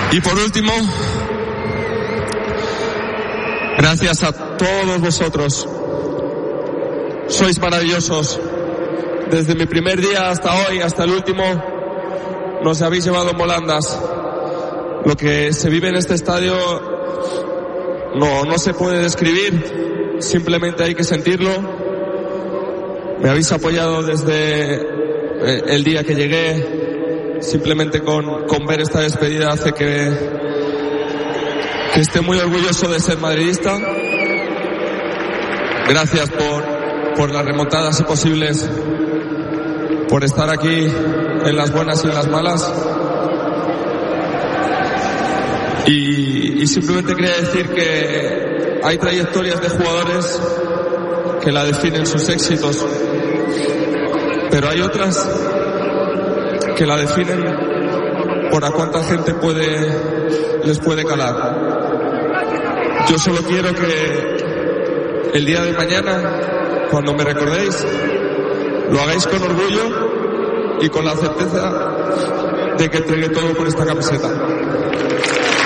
Y por último, gracias a todos vosotros. Sois maravillosos. Desde mi primer día hasta hoy, hasta el último, nos habéis llevado en volandas. Lo que se vive en este estadio no se puede describir, simplemente hay que sentirlo. Me habéis apoyado desde el día que llegué. Simplemente con ver esta despedida hace que esté muy orgulloso de ser madridista. Gracias por las remontadas imposibles, por estar aquí en las buenas y en las malas. Y simplemente quería decir que hay trayectorias de jugadores que la definen sus éxitos, pero hay otras que la definen por a cuánta gente les puede calar. Yo solo quiero que el día de mañana, cuando me recordéis, lo hagáis con orgullo y con la certeza de que entregué todo por esta camiseta.